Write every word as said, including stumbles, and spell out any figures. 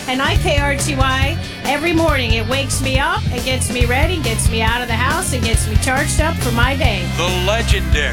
and I K R T Y every morning. It wakes me up, it gets me ready, gets me out of the house, it gets me charged up for my day. The legendary